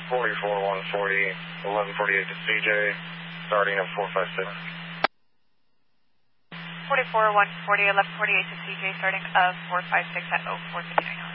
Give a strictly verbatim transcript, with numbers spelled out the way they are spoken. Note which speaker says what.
Speaker 1: forty-four one forty, eleven forty-eight to C J, starting at four five six.
Speaker 2: forty-four one forty, eleven forty-eight to C J, starting of four five six at oh four fifty-nine.